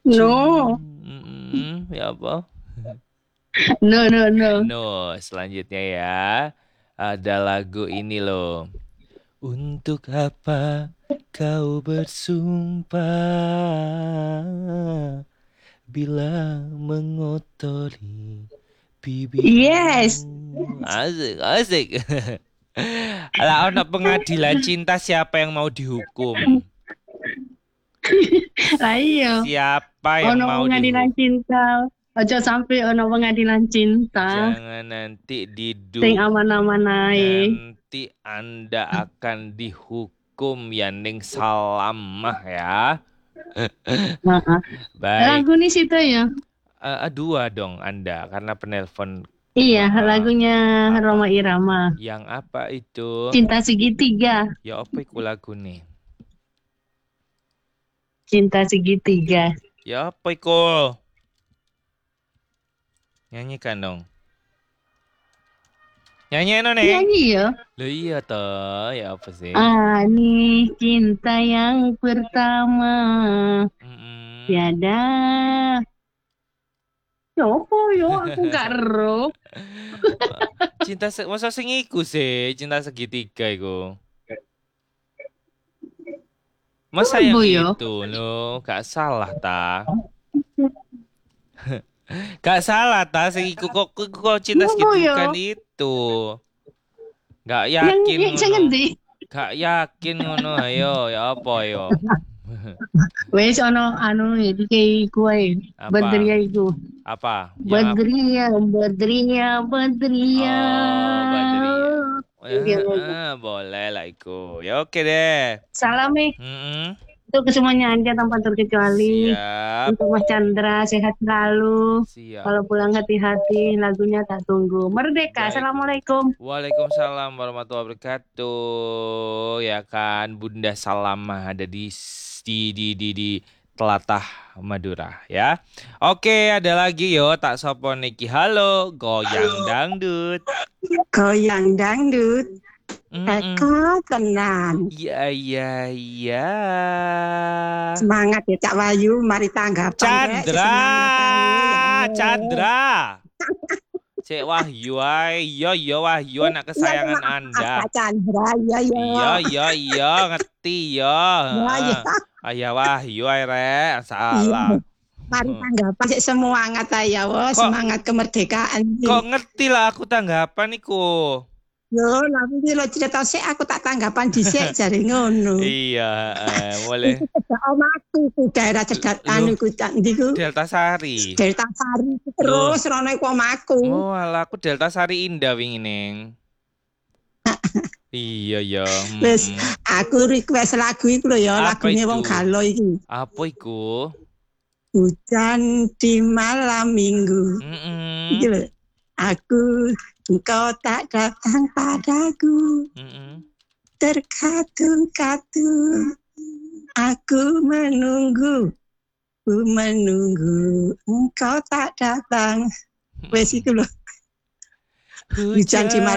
No, Ya apa? no, no, no. No, selanjutnya ya. Ada lagu ini loh. Untuk apa kau bersumpah bila mengotori Yes. bibirmu? Asik, asik. Lah, ono pengadilan cinta siapa yang mau dihukum? Lah iya. Siapa yang Ono mau pengadilan dihukum? cinta. Ojo sampai ono pengadilan cinta. Jangan nanti Sing diduk. aman-aman ae. Nanti Anda akan dihukum ya Ning Salamah ya. Nah, Baik, lagu nih situ ya. dua dong Anda karena penelpon. Iya, Heeh. lagunya Apa? Roma Irama. Yang apa itu? Cinta segitiga. Ya apa iku lagu nih? Cinta segitiga. Ya apa iku? Nyanyikan dong. Nyanyi no Neng. Nyanyi ya. Loh iya toh, ya apa sih? Ani cinta yang pertama. Mm-mm. Tiada. Ya apa yo aku gak ero. Masa sing iku sih, cinta segitiga iku. Masa yang Apa yo? itu loh, gak salah ta? Gak salah ta, sing iku kok cinta Apa segitiga yo? kan itu. Gak Yang yakin saya ngono. ngerti. Gak yakin ngono, ayo ya apa yo? Wes ono anu iki iku ae. Badria Apa? iku. Apa? Yang apa? Badria, Badria, Badria. Oh, Badria. Iya, iya. Boleh lah iku. Ya oke deh. Salam nih Mm-mm. untuk kesemuanya aja tanpa terkecuali. Siap, Untuk Mas Chandra sehat selalu. siap. Kalau pulang hati-hati, lagunya tak tunggu. Merdeka. Baik. Assalamualaikum. Waalaikumsalam warahmatullahi wabarakatuh. Ya kan, Bunda Salamah ada di Telatah Madura ya. Oke, ada lagi yo tak sopo niki. Halo, goyang dangdut. Goyang dangdut, Mm-mm. teko tenan. Iya, iya, iya. Semangat ya Cak Wahyu, mari tanggapan rek, Chandra, semangat ae ya Allah. Chandra. Cek Wahyu, ay. Iya, iya Wahyu anak Iya, iya, kesayangan maaf Anda. Kak Chandra, iya, iya. Iya, iya, iya, ngerti ya. Ya, Heeh. ya, Ayah Wahyu ae rek, iya. salah. Mari tanggapan sik semangat ae ya, wah, Kok semangat kemerdekaan kok iki. ngerti lah aku tanggapan iku. Yo, tapi iki lho cerita sik aku tak tanggapan dhisik jare ngono. Iya, boleh. Iki cedak omahku ku daerah cedak anu Loh, ku cak ndi ku. Delta Sari. Delta Sari Loh, terus rono iku omahku. oh alah aku Delta Sari Indah wingi Neng. Iya ya, Wis aku request lagu iku lho ya, Apa lagune itu? wong Galo iki. Apa iku? Hujan di malam minggu. Iki Mm-mm. lho. Aku engkau tak datang padaku. Mm-mm. Terkatung-katung. Aku menunggu engkau tak datang. Wes itu loh. Hujan di Hujan